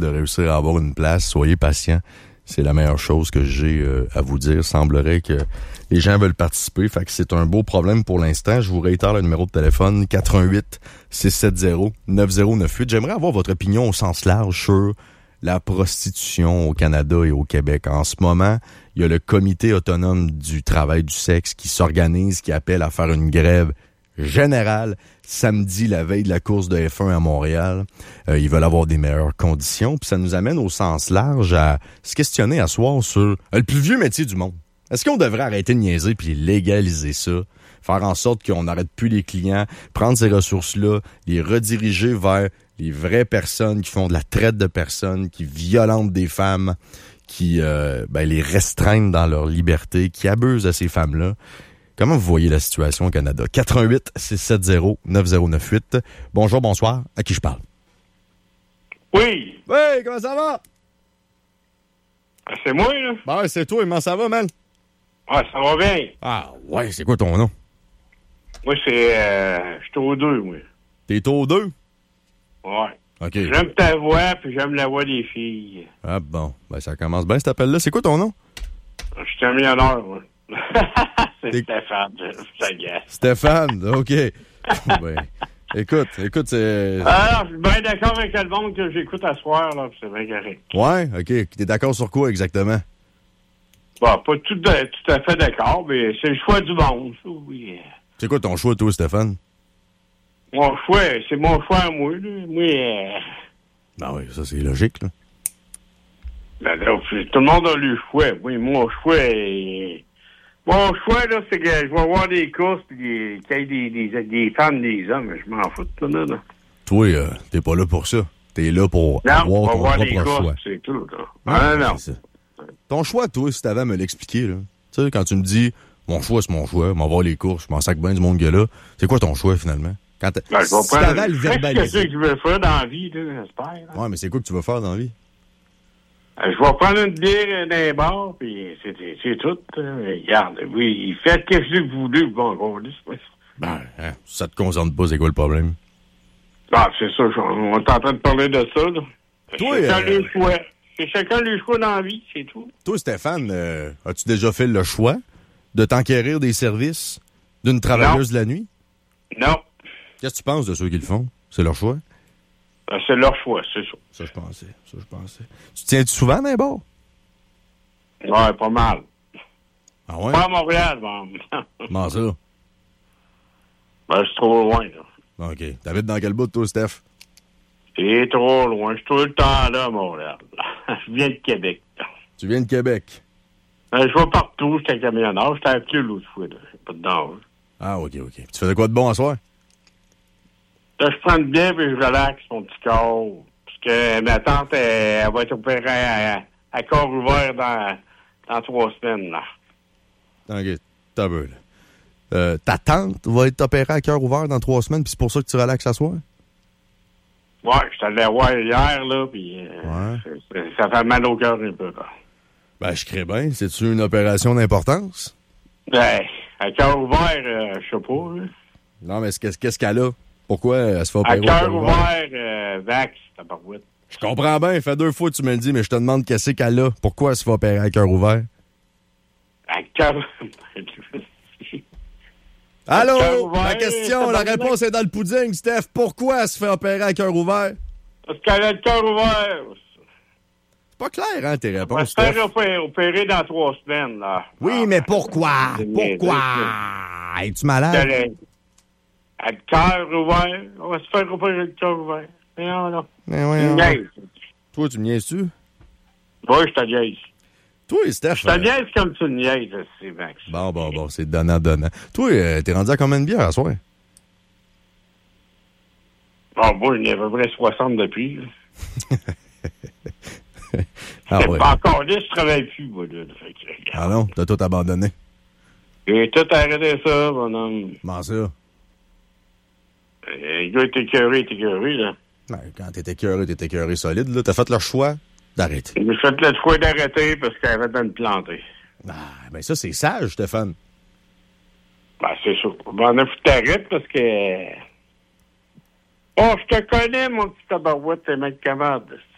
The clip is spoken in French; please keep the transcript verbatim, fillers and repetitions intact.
de réussir à avoir une place. Soyez patient. C'est la meilleure chose que j'ai euh, à vous dire. Semblerait que les gens veulent participer. Fait que c'est un beau problème pour l'instant. Je vous réitère le numéro de téléphone quatre un huit, six sept zéro, neuf zéro neuf huit. J'aimerais avoir votre opinion au sens large sur la prostitution au Canada et au Québec. En ce moment, il y a le Comité autonome du travail du sexe qui s'organise, qui appelle à faire une grève générale samedi, la veille de la course de F un à Montréal. Euh, ils veulent avoir des meilleures conditions. Puis ça nous amène au sens large à se questionner à soir sur euh, le plus vieux métier du monde. Est-ce qu'on devrait arrêter de niaiser puis légaliser ça? Faire en sorte qu'on n'arrête plus les clients, prendre ces ressources-là, les rediriger vers les vraies personnes qui font de la traite de personnes, qui violentent des femmes, qui euh, ben, les restreignent dans leur liberté, qui abusent de ces femmes-là. Comment vous voyez la situation au Canada? quatre un huit, six sept zéro, neuf zéro neuf huit. Bonjour, bonsoir. À qui je parle? Oui. Oui, comment ça va? Ah, c'est moi, là. Ben, c'est toi. Comment ça va, man? Ah, ça va bien. Ah, ouais. C'est quoi ton nom? Moi, c'est... Euh, je suis au deux, moi. T'es au deux? Ouais. OK. J'aime ta voix, puis j'aime la voix des filles. Ah, bon. Ben, ça commence bien, cet appel-là. C'est quoi ton nom? Je suis un millionnaire, moi. c'est T'es... Stéphane, ça gasse. Stéphane, OK. ben, écoute, écoute, c'est... Alors, je suis bien d'accord avec le monde que j'écoute à soir, là, c'est bien correct. Ouais, OK. T'es d'accord sur quoi, exactement? Bon, pas tout, de, tout à fait d'accord, mais c'est le choix du monde, ça, oui. C'est quoi ton choix, toi, Stéphane? Mon choix, c'est mon choix à moi, là. Moi, euh... Ben oui, ça, c'est logique, là. Ben là, tout le monde a le choix. Oui, mon choix est... Mon choix, là, c'est que je vais avoir des courses pis qu'il y ait des, des, des femmes, des hommes. Je m'en fous de tout ça, là. Toi, euh, t'es pas là pour ça. T'es là pour non, avoir ton voir propre des courses, choix. C'est tout, là. Ah, non, non. C'est ça. Ton choix, toi, si t'avais à me l'expliquer, là. Tu sais, quand tu me dis, mon choix, c'est mon choix, m'en voir les courses, je m'en sac bien du monde gars là, c'est quoi ton choix, finalement? Quand ben, je vais si prendre... t'avais à le verbaliser. C'est ce que je veux faire dans la vie, là, j'espère. Là. Ouais, mais c'est quoi que tu veux faire dans la vie? Je vais prendre une bière dans les bars, puis c'est, c'est tout. Euh, regarde, oui, faites ce que vous voulez, bon, on dit, c'est Ben, hein, ça te concerne pas, c'est quoi le problème? Ah, c'est ça, on est en train de parler de ça, là. Toi, chacun euh... le choix. C'est chacun le choix dans la vie, c'est tout. Toi, Stéphane, euh, as-tu déjà fait le choix de t'enquérir des services d'une travailleuse non. de la nuit? Non. Qu'est-ce que tu penses de ceux qui le font? C'est leur choix? Ben, c'est leur choix, c'est ça. Ça, je pensais. Ça, je pensais. Tu tiens-tu souvent dans les bars? Ouais, pas mal. Ah ouais? Pas à Montréal, bon. Comment ça? Ben, c'est trop loin, là. OK. T'habites dans quel bout, toi, Steph? C'est trop loin. Je suis tout le temps là, à Montréal. Je viens de Québec. Tu viens de Québec? Ben, je vais partout. J'étais un camionneur. J'étais appelé l'autre fois, là. J'ai pas de danger. Ah, OK, OK. Tu faisais quoi de bon à soir? Là, je prends bien puis je relaxe mon petit corps. Parce que ma tante, elle, elle va être opérée à, à, à corps ouvert dans, dans trois semaines, là. OK, t'as peu, là. Euh, ta tante va être opérée à cœur ouvert dans trois semaines, puis c'est pour ça que tu relaxes à soir? Ouais, je suis allé la voir hier, là, puis euh, ouais. ça fait mal au cœur un peu, là. Ben, je crée bien. C'est-tu une opération d'importance? Ben, à cœur ouvert, euh, je sais pas, là. Non, mais qu'est-ce, qu'est-ce qu'elle a? Pourquoi elle se fait opérer à cœur ouvert, euh, Vax, tabarouette. Je comprends bien, fait deux fois que tu me le dis, mais je te demande qu'est-ce qu'elle a. Pourquoi elle se fait opérer à cœur ouvert? À cœur... Allô? La question, la réponse est dans le pudding, Steph. Pourquoi elle se fait opérer à cœur ouvert? Parce qu'elle a le cœur ouvert. C'est pas clair, hein, tes réponses, Steph? Elle Steph? va se faire opérer dans trois semaines, là. Oui, ah, mais pourquoi? Pourquoi? Es-tu malade? Elle a le cœur ouvert. On va se faire opérer le cœur ouvert. Mais non, non. Mais ouais, ouais. Toi, tu me niaises-tu? Oui, je te niaise. Toi, Steph... Je te niaise euh... comme tu me niaises, c'est Max. Bon, bon, bon, c'est donnant-donnant. Toi, euh, t'es rendu à combien de bières à soir? Bon, moi, il y a à peu près soixante depuis. ah, c'est ouais. pas encore là, je travaille plus, moi, là. Fait que, ah non? T'as tout abandonné? J'ai tout arrêté ça, mon homme. Comment ça? Le gars est écœuré, est écœuré, là. Ouais, quand t'es écœuré, t'es écœuré solide, là. T'as fait le choix d'arrêter. J'ai fait le choix d'arrêter parce qu'elle avait de me planter. Ah, ben ça, c'est sage, Stéphane. Ben, c'est ça. Ben, on a foutu t'arrêter parce que... Oh, je te connais, mon petit tabarouette, t'es mec commode.